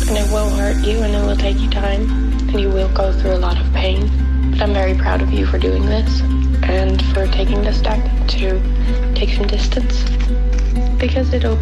and it will hurt you, and it will take you time, and you will go through a lot of pain. But I'm very proud of you for doing this, and for taking the step to take some distance, because it'll